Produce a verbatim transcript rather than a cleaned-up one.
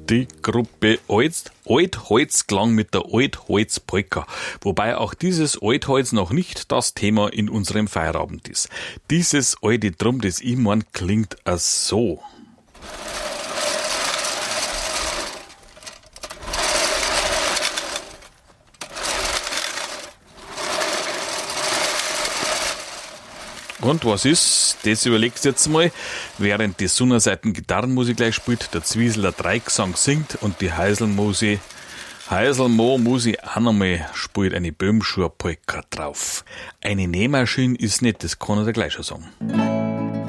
Die Gruppe Alt, Altholz klang mit der Altholz-Polka, wobei auch dieses Altholz noch nicht das Thema in unserem Feierabend ist. Dieses alte Drum, das ich mein, klingt so. Und was ist? Das überlegst du jetzt mal. Während die Sonnenseiten Gitarrenmusik gleich spielt, der Zwieseler Dreigesang singt und die Heiselmosi, Heiselmo Musi auch nochmal spielt eine Böhmschuher Polka drauf. Eine Nähmaschine ist nicht, das kann er gleich schon sagen.